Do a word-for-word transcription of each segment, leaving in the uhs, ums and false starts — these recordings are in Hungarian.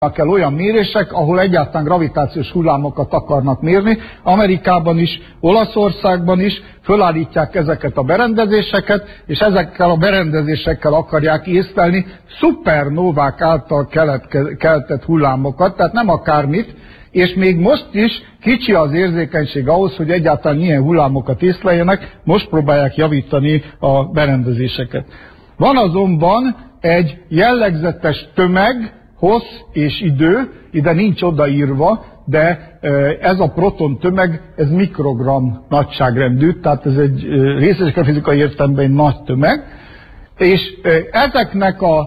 kell olyan mérések, ahol egyáltalán gravitációs hullámokat akarnak mérni. Amerikában is, Olaszországban is fölállítják ezeket a berendezéseket, és ezekkel a berendezésekkel akarják észlelni szupernovák által keltett hullámokat, tehát nem akármit, és még most is kicsi az érzékenység ahhoz, hogy egyáltalán ilyen hullámokat észleljenek, most próbálják javítani a berendezéseket. Van azonban egy jellegzetes tömeg, hossz és idő, ide nincs odaírva, de ez a proton tömeg, ez mikrogram nagyságrendű, tehát ez egy részecske-fizikai értelemben egy nagy tömeg, és ezeknek az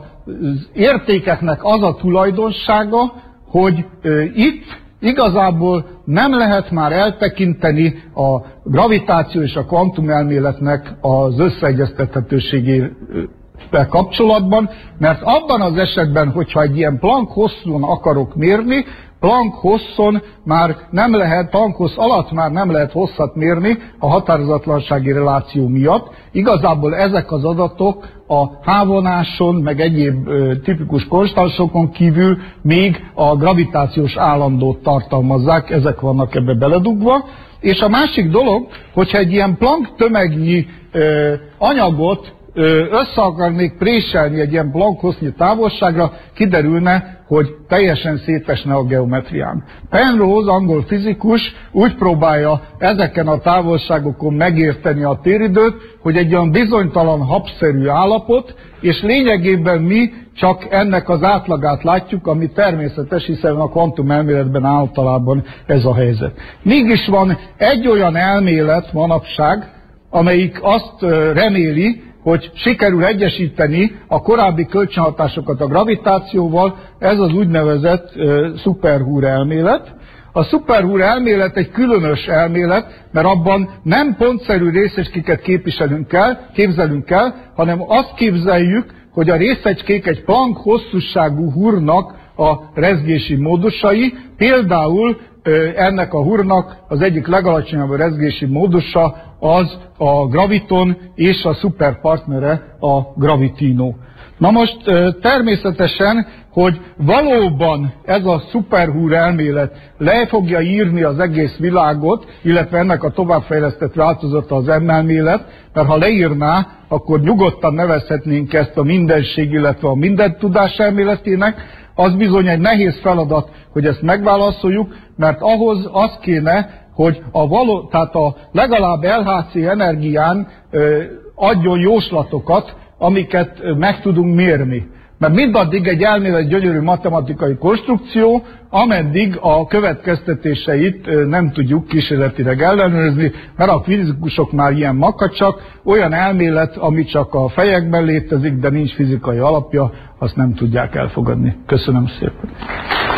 értékeknek az a tulajdonsága, hogy itt igazából nem lehet már eltekinteni a gravitáció és a kvantumelméletnek az összeegyeztethetőségével kapcsolatban, mert abban az esetben, hogyha egy ilyen Planck hosszon akarok mérni, Planck hosszon már nem lehet, Planck hossz alatt már nem lehet hosszat mérni a határozatlansági reláció miatt. Igazából ezek az adatok a H-vonáson, meg egyéb ö, tipikus konstansokon kívül még a gravitációs állandót tartalmazzák, ezek vannak ebbe beledugva. És a másik dolog, hogyha egy ilyen Planck tömegnyi ö, anyagot össze akarnék préselni egy ilyen Planck hossznyi távolságra, kiderülne, hogy teljesen szétesne a geometrián. Penrose, angol fizikus úgy próbálja ezeken a távolságokon megérteni a téridőt, hogy egy olyan bizonytalan habszerű állapot, és lényegében mi csak ennek az átlagát látjuk, ami természetes, hiszen a kvantumelméletben általában ez a helyzet. Mégis van egy olyan elmélet manapság, amelyik azt reméli, hogy sikerül egyesíteni a korábbi kölcsönhatásokat a gravitációval, ez az úgynevezett uh, szuperhúr elmélet. A szuperhúr elmélet egy különös elmélet, mert abban nem pontszerű részecskéket képviselünk el, képzelünk el, hanem azt képzeljük, hogy a részecskék egy Planck hosszúságú húrnak a rezgési módusai, például ennek a húrnak az egyik legalacsonyabb rezgési módusa az a graviton, és a szuperpartnere a gravitino. Na most természetesen, hogy valóban ez a szuperhúr elmélet le fogja írni az egész világot, illetve ennek a továbbfejlesztett változata az M-elmélet, mert ha leírná, akkor nyugodtan nevezhetnénk ezt a mindenség, illetve a mindentudás elméletének. Az bizony egy nehéz feladat, hogy ezt megválaszoljuk, mert ahhoz az kéne, hogy a való, tehát a legalább el há cé energián ö, adjon jóslatokat, amiket meg tudunk mérni. Mert mindaddig egy elmélet gyönyörű matematikai konstrukció, ameddig a következtetéseit ö, nem tudjuk kísérletileg ellenőrizni, mert a fizikusok már ilyen makacsak, olyan elmélet, ami csak a fejekben létezik, de nincs fizikai alapja, azt nem tudják elfogadni. Köszönöm szépen.